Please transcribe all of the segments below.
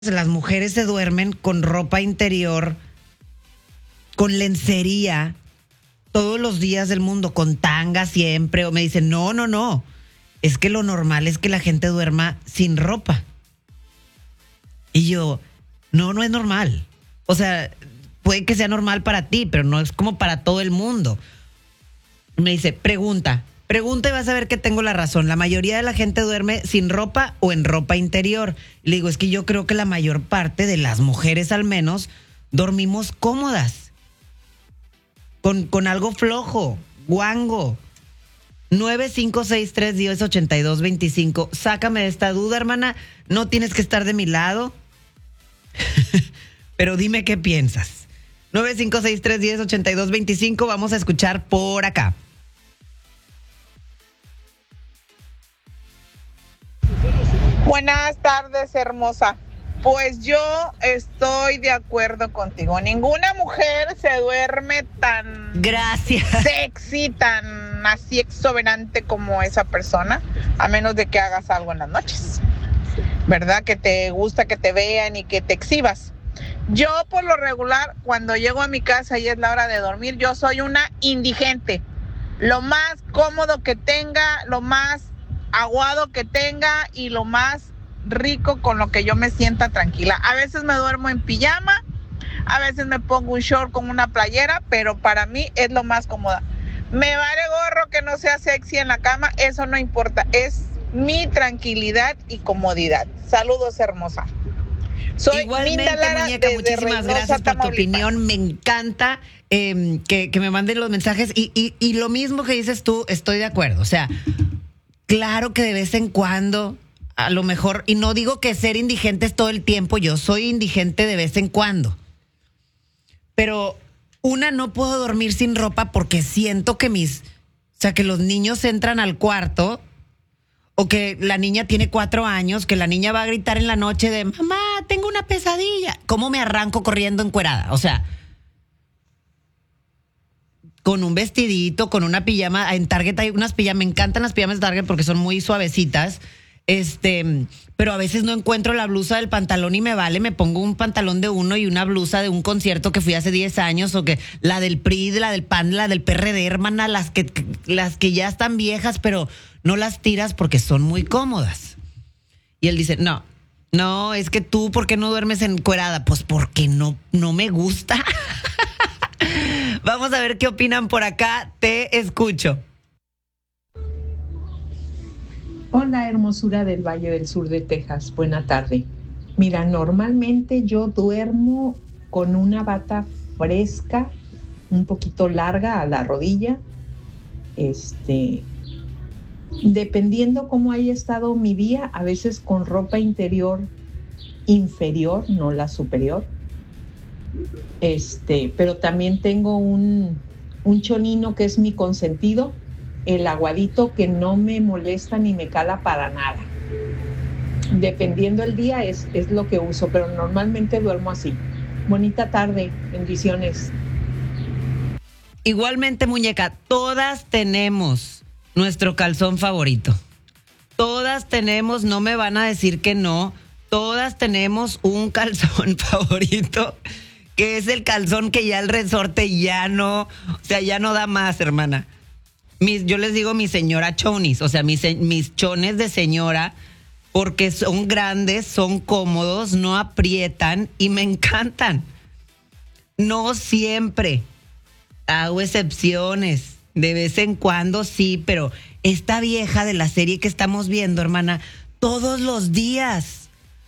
las mujeres se duermen con ropa interior, con lencería, todos los días del mundo, con tanga siempre, o me dicen, no, es que lo normal es que la gente duerma sin ropa. Y yo, no es normal. O sea, puede que sea normal para ti, pero no es como para todo el mundo. Me dice, pregunta y vas a ver que tengo la razón. La mayoría de la gente duerme sin ropa o en ropa interior. Le digo, es que yo creo que la mayor parte de las mujeres al menos dormimos cómodas. Con algo flojo, guango. 956-310-8225. Sácame de esta duda, hermana. No tienes que estar de mi lado. Pero dime qué piensas. 956-310-8225. Vamos a escuchar por acá. Buenas tardes, hermosa. Pues yo estoy de acuerdo contigo. Ninguna mujer se duerme tan Gracias. sexy, tan así exuberante como esa persona, a menos de que hagas algo en las noches, ¿verdad? Que te gusta que te vean y que te exhibas. Yo, por lo regular, cuando llego a mi casa y es la hora de dormir, yo soy una indigente. Lo más cómodo que tenga, lo más aguado que tenga y lo más rico con lo que yo me sienta tranquila. A veces me duermo en pijama, a veces me pongo un short con una playera, pero para mí es lo más cómoda. Me vale gorro que no sea sexy en la cama, eso no importa, es mi tranquilidad y comodidad. Saludos, hermosa. Soy Igualmente, Minda Lara, muñeca, desde muchísimas Reynosa, gracias por tu Tamaulipas. opinión. Me encanta que me manden los mensajes y lo mismo que dices tú, estoy de acuerdo. O sea, claro que de vez en cuando, a lo mejor, y no digo que ser indigente es todo el tiempo, yo soy indigente de vez en cuando. Pero no puedo dormir sin ropa porque siento que que los niños entran al cuarto o que la niña tiene 4 años, que la niña va a gritar en la noche de mamá, tengo una pesadilla. ¿Cómo me arranco corriendo encuerada? O sea, con un vestidito, con una pijama. En Target hay unas pijamas, me encantan las pijamas de Target porque son muy suavecitas. Pero a veces no encuentro la blusa del pantalón y me pongo un pantalón de uno y una blusa de un concierto que fui hace 10 años, o que la del PRI, la del PAN, la del PRD, hermana, las que ya están viejas, pero no las tiras porque son muy cómodas. Y él dice, no, es que tú, ¿por qué no duermes encuerada? Pues porque no me gusta. Vamos a ver qué opinan por acá. Te escucho. Hola, hermosura del Valle del Sur de Texas. Buena tarde. Mira, normalmente yo duermo con una bata fresca, un poquito larga a la rodilla. Dependiendo cómo haya estado mi día, a veces con ropa interior inferior, no la superior. Pero también tengo un chonino que es mi consentido, el aguadito, que no me molesta ni me cala para nada. Dependiendo el día es lo que uso, pero normalmente duermo así. Bonita tarde, bendiciones. Igualmente, muñeca, todas tenemos nuestro calzón favorito. Todas tenemos, no me van a decir que no, todas tenemos un calzón favorito, que es el calzón que ya el resorte ya no da más, hermana. Yo les digo mi señora chonis, o sea, mis chones de señora, porque son grandes, son cómodos, no aprietan y me encantan. No siempre, hago excepciones, de vez en cuando sí, pero esta vieja de la serie que estamos viendo, hermana, todos los días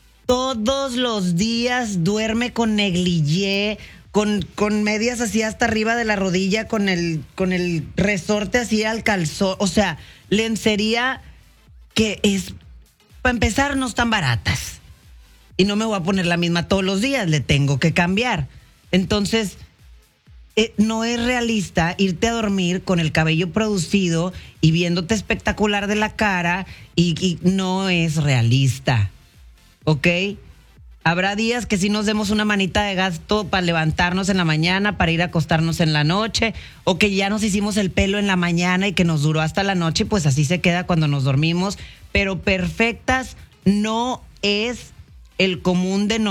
duerme con negligé, con medias así hasta arriba de la rodilla, con el resorte así al calzón. O sea, lencería que es, para empezar, no están baratas. Y no me voy a poner la misma todos los días, le tengo que cambiar. Entonces, no es realista irte a dormir con el cabello producido y viéndote espectacular de la cara, y no es realista. ¿Ok? Habrá días que sí nos demos una manita de gasto para levantarnos en la mañana, para ir a acostarnos en la noche, o que ya nos hicimos el pelo en la mañana y que nos duró hasta la noche, pues así se queda cuando nos dormimos. Pero perfectas no es el común